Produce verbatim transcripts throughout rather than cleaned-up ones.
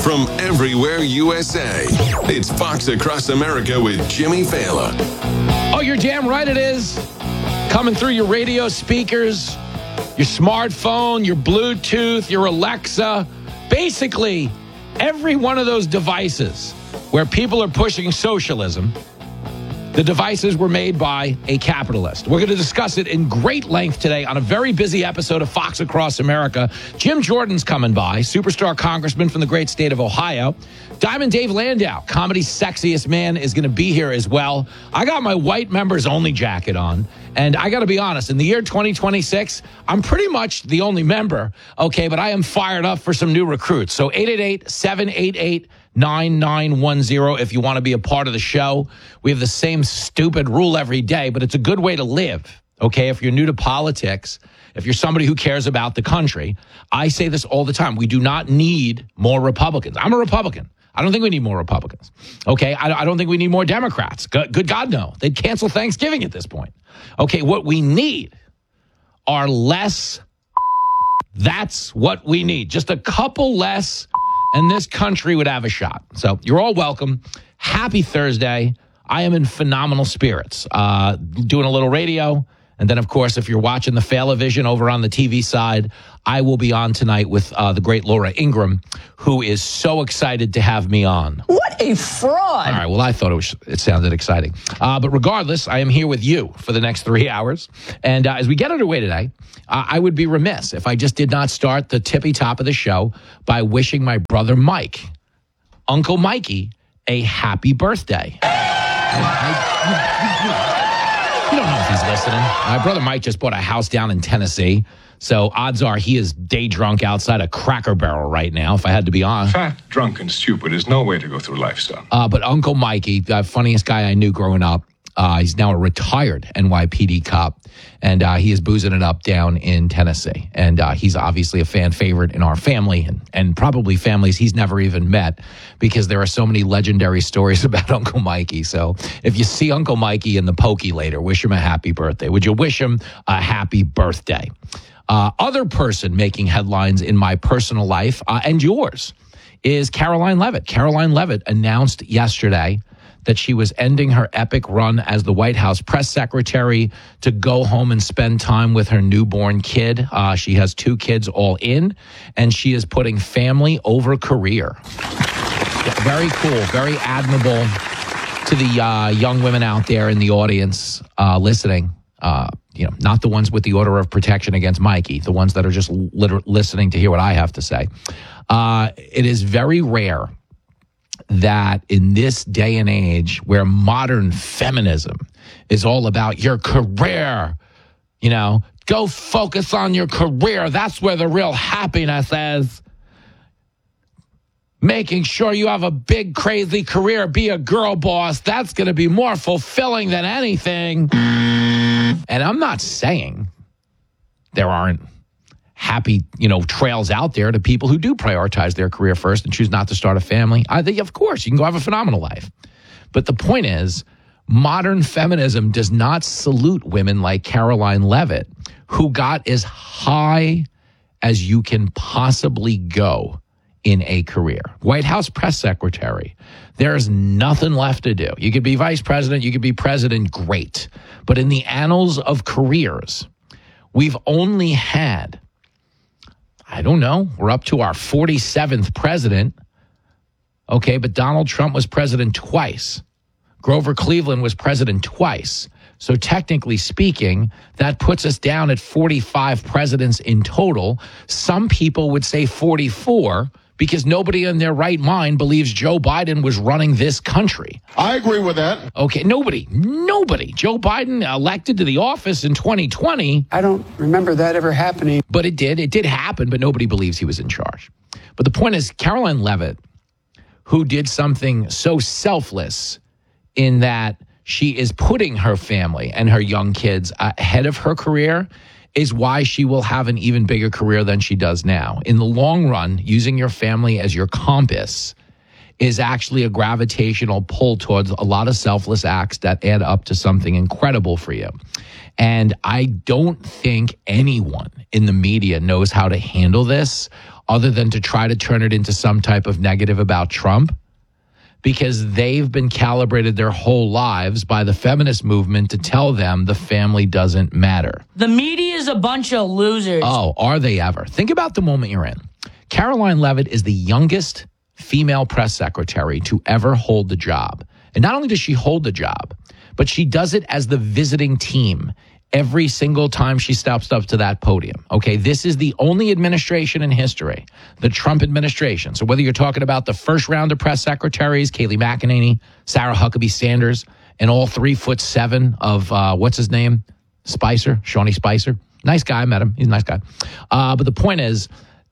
from everywhere U S A. It's Fox Across America with Jimmy Fallon. Oh, you're damn right it is. Coming through your radio speakers, your smartphone, your Bluetooth, your Alexa. Basically, every one of those devices where people are pushing socialism, the devices were made by a capitalist. We're going to discuss it in great length today on a very busy episode of Fox Across America. Jim Jordan's coming by, superstar congressman from the great state of Ohio. Diamond Dave Landau, comedy's sexiest man, is going to be here as well. I got my white members only jacket on. And I got to be honest, in the year twenty twenty-six, I'm pretty much the only member, okay, but I am fired up for some new recruits. So eight eight eight, seven eight eight, nine nine one zero if you want to be a part of the show. We have the same stupid rule every day, but it's a good way to live, okay? If you're new to politics, if you're somebody who cares about the country, I say this all the time. We do not need more Republicans. I'm a Republican. I don't think we need more Republicans, okay? I, I don't think we need more Democrats. Good, good God, no. They'd cancel Thanksgiving at this point. Okay, what we need are less. That's what we need. Just a couple less, and this country would have a shot. So you're all welcome. Happy Thursday. I am in phenomenal spirits. Uh, doing a little radio. And then, of course, if you're watching the Failavision over on the T V side, I will be on tonight with uh, the great Laura Ingraham, who is so excited to have me on. What a fraud. All right, well, I thought it was. It sounded exciting. Uh, but regardless, I am here with you for the next three hours. And uh, as we get underway today, uh, I would be remiss if I just did not start the tippy top of the show by wishing my brother Mike, Uncle Mikey, a happy birthday. I, I, you know, You don't know if he's listening. My brother Mike just bought a house down in Tennessee, so odds are he is day drunk outside a Cracker Barrel right now, if I had to be honest. Fat, drunk, and stupid is no way to go through life, son. Uh, but Uncle Mikey, the funniest guy I knew growing up, uh, he's now a retired N Y P D cop, and uh, he is boozing it up down in Tennessee. And uh, he's obviously a fan favorite in our family, and, and probably families he's never even met, because there are so many legendary stories about Uncle Mikey. So if you see Uncle Mikey in the pokey later, wish him a happy birthday. Would you wish him a happy birthday? Uh, other person making headlines in my personal life uh, and yours is Karoline Leavitt. Karoline Leavitt announced yesterday that she was ending her epic run as the White House press secretary to go home and spend time with her newborn kid. Uh, she has two kids all in, and she is putting family over career. Very cool, very admirable to the uh, young women out there in the audience uh, listening. Uh, you know, not the ones with the order of protection against Mikey, the ones that are just liter- listening to hear what I have to say. Uh, it is very rare that in this day and age where modern feminism is all about your career, you know, go focus on your career. That's where the real happiness is. Making sure you have a big, crazy career, be a girl boss. That's going to be more fulfilling than anything. And I'm not saying there aren't happy, you know, trails out there to people who do prioritize their career first and choose not to start a family. I think, of course, you can go have a phenomenal life. But the point is, modern feminism does not salute women like Karoline Leavitt, who got as high as you can possibly go in a career. White House press secretary. There's nothing left to do. You could be vice president, you could be president, great. But in the annals of careers, we've only had, I don't know, we're up to our forty-seventh president. Okay, but Donald Trump was president twice. Grover Cleveland was president twice. So technically speaking, that puts us down at forty-five presidents in total. Some people would say forty-four, because nobody in their right mind believes Joe Biden was running this country. I agree with that. Okay, nobody, nobody. Joe Biden elected to the office in twenty twenty. I don't remember that ever happening. But it did. It did happen, but nobody believes he was in charge. But the point is, Karoline Leavitt, who did something so selfless in that she is putting her family and her young kids ahead of her career, is why she will have an even bigger career than she does now. In the long run, using your family as your compass is actually a gravitational pull towards a lot of selfless acts that add up to something incredible for you. And I don't think anyone in the media knows how to handle this. other than to try to turn it into some type of negative about Trump, because they've been calibrated their whole lives by the feminist movement to tell them the family doesn't matter. The media is a bunch of losers. Oh, are they ever? Think about the moment you're in. Caroline Leavitt is the youngest female press secretary to ever hold the job. And not only does she hold the job, but she does it as the visiting team every single time she steps up to that podium. Okay, this is the only administration in history, the Trump administration. So whether you're talking about the first round of press secretaries, Kayleigh McEnany, Sarah Huckabee Sanders, and all three foot seven of, uh, what's his name? Spicer, Shawnee Spicer. Nice guy, I met him. He's a nice guy. Uh, but the point is,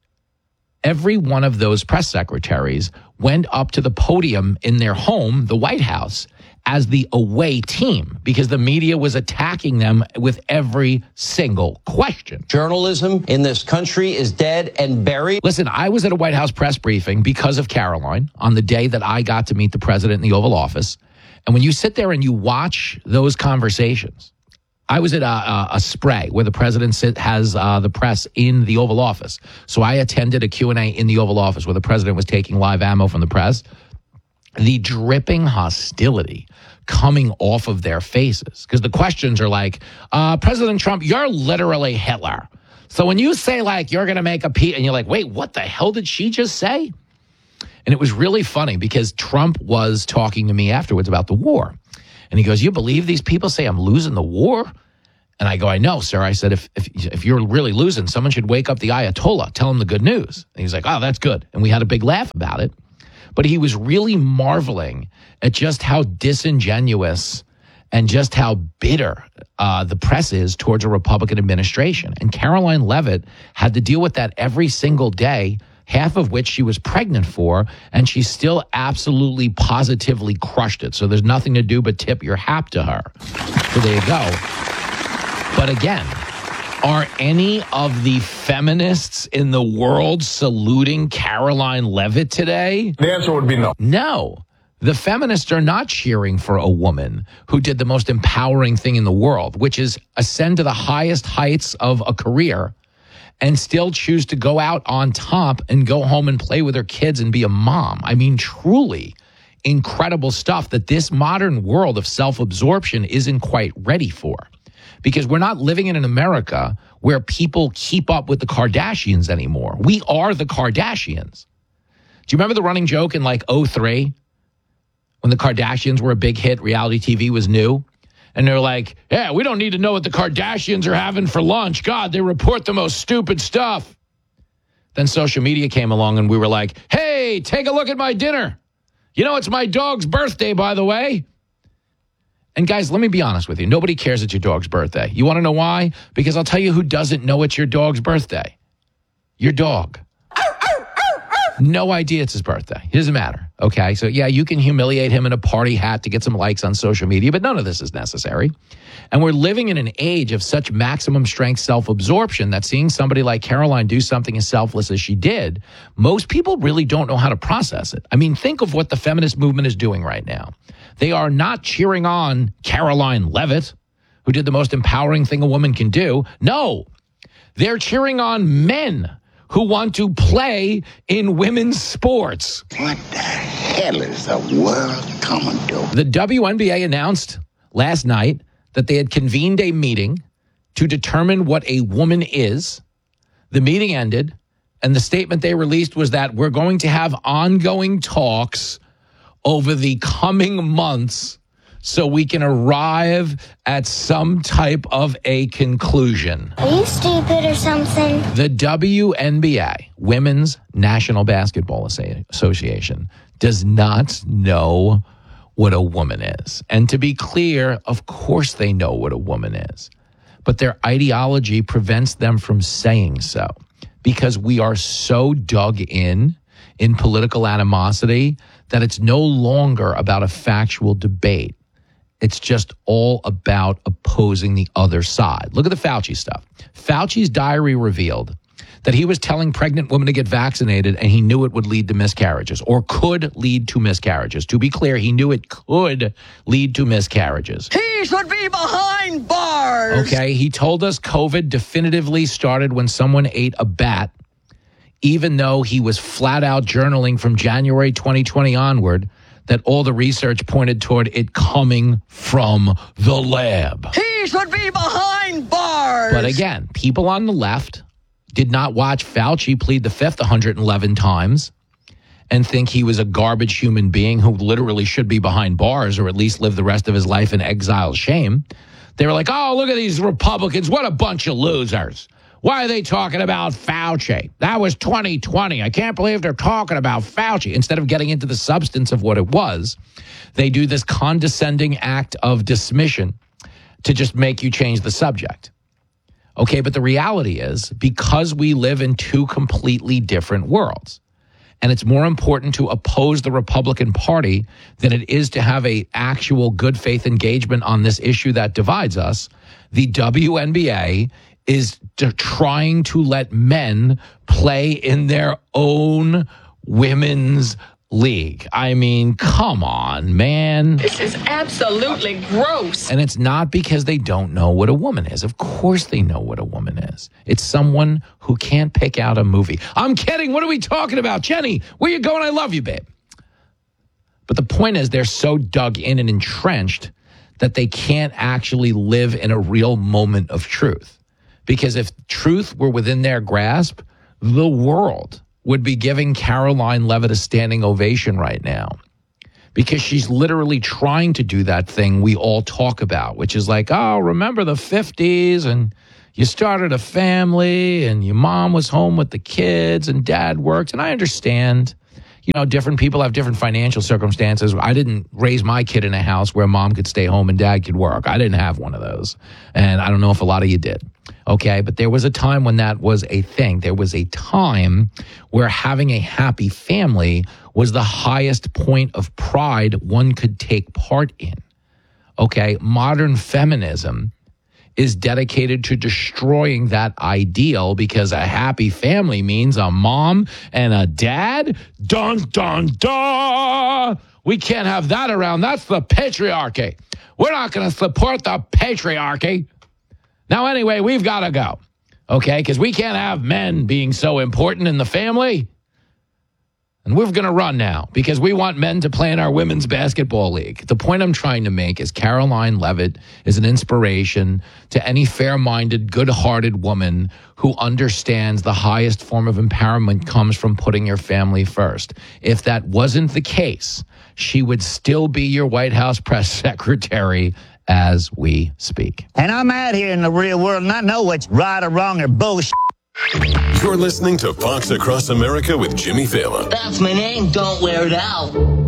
every one of those press secretaries went up to the podium in their home, the White House, as the away team, because the media was attacking them with every single question. Journalism in this country is dead and buried. Listen, I was at a White House press briefing because of Caroline on the day that I got to meet the president in the Oval Office. And when you sit there and you watch those conversations, I was at a, a, a spray where the president sit, has uh, the press in the Oval Office. So I attended a Q and A in the Oval Office where the president was taking live ammo from the press. The dripping hostility coming off of their faces, because the questions are like, uh, President Trump, you're literally Hitler. So when you say like you're going to make a P, and you're like, wait, what the hell did she just say? And it was really funny because Trump was talking to me afterwards about the war. And he goes, you believe these people say I'm losing the war? And I go, I know, sir. I said, if if if you're really losing, someone should wake up the Ayatollah, tell him the good news. And he's like, oh, that's good. And we had a big laugh about it. But he was really marveling at just how disingenuous and just how bitter uh, the press is towards a Republican administration. And Caroline Leavitt had to deal with that every single day, half of which she was pregnant for, and she still absolutely positively crushed it. So there's nothing to do but tip your hat to her. So there you go. But again, are any of the feminists in the world saluting Caroline Leavitt today? The answer would be no. No. The feminists are not cheering for a woman who did the most empowering thing in the world, which is ascend to the highest heights of a career and still choose to go out on top and go home and play with her kids and be a mom. I mean, truly incredible stuff that this modern world of self-absorption isn't quite ready for. Because we're not living in an America where people keep up with the Kardashians anymore. We are the Kardashians. Do you remember the running joke in like oh three when the Kardashians were a big hit, reality T V was new? And they're like, yeah, we don't need to know what the Kardashians are having for lunch. God, they report the most stupid stuff. Then social media came along and we were like, hey, take a look at my dinner. You know, it's my dog's birthday, by the way. And guys, let me be honest with you. Nobody cares it's your dog's birthday. You want to know why? Because I'll tell you who doesn't know it's your dog's birthday. Your dog. No idea it's his birthday. It doesn't matter. Okay, so yeah, you can humiliate him in a party hat to get some likes on social media, but none of this is necessary. And we're living in an age of such maximum strength self-absorption that seeing somebody like Caroline do something as selfless as she did, most people really don't know how to process it. I mean, think of what the feminist movement is doing right now. They are not cheering on Caroline Leavitt, who did the most empowering thing a woman can do. No, they're cheering on men who want to play in women's sports. What the hell is the world coming to? The W N B A announced last night that they had convened a meeting to determine what a woman is. The meeting ended, and the statement they released was that we're going to have ongoing talks over the coming months so we can arrive at some type of a conclusion. Are you stupid or something? The W N B A, Women's National Basketball Association, does not know what a woman is. And to be clear, of course they know what a woman is. But their ideology prevents them from saying so because we are so dug in in political animosity that it's no longer about a factual debate. It's just all about opposing the other side. Look at the Fauci stuff. Fauci's diary revealed that he was telling pregnant women to get vaccinated and he knew it would lead to miscarriages or could lead to miscarriages. To be clear, he knew it could lead to miscarriages. He should be behind bars. Okay, he told us COVID definitively started when someone ate a bat even though he was flat out journaling from January twenty twenty onward, that all the research pointed toward it coming from the lab. He should be behind bars. But again, people on the left did not watch Fauci plead the fifth one hundred eleven times and think he was a garbage human being who literally should be behind bars or at least live the rest of his life in exile shame. They were like, oh, look at these Republicans. What a bunch of losers. Why are they talking about Fauci? That was twenty twenty. I can't believe they're talking about Fauci. Instead of getting into the substance of what it was, they do this condescending act of dismission to just make you change the subject. Okay, but the reality is, because we live in two completely different worlds, and it's more important to oppose the Republican Party than it is to have a actual good faith engagement on this issue that divides us, the W N B A is trying to let men play in their own women's league. I mean, come on, man. This is absolutely gross. And it's not because they don't know what a woman is. Of course they know what a woman is. It's someone who can't pick out a movie. I'm kidding. What are we talking about? Jenny, where you going? I love you, babe. But the point is, they're so dug in and entrenched that they can't actually live in a real moment of truth. Because if truth were within their grasp, the world would be giving Caroline Levitt a standing ovation right now. Because she's literally trying to do that thing we all talk about, which is like, oh, remember the fifties and you started a family and your mom was home with the kids and dad worked. And I understand, you know, different people have different financial circumstances. I didn't raise my kid in a house where mom could stay home and dad could work. I didn't have one of those. And I don't know if a lot of you did. Okay, but there was a time when that was a thing. There was a time where having a happy family was the highest point of pride one could take part in. Okay, modern feminism is dedicated to destroying that ideal because a happy family means a mom and a dad. Dun, dun, dun. We can't have that around. That's the patriarchy. We're not going to support the patriarchy. Now, anyway, we've got to go, okay, because we can't have men being so important in the family. And we're going to run now because we want men to play in our women's basketball league. The point I'm trying to make is Caroline Levitt is an inspiration to any fair-minded, good-hearted woman who understands the highest form of empowerment comes from putting your family first. If that wasn't the case, she would still be your White House press secretary as we speak. And I'm out here in the real world and I know what's right or wrong or bullshit. You're listening to Fox Across America with Jimmy Fallon. That's my name. Don't wear it out.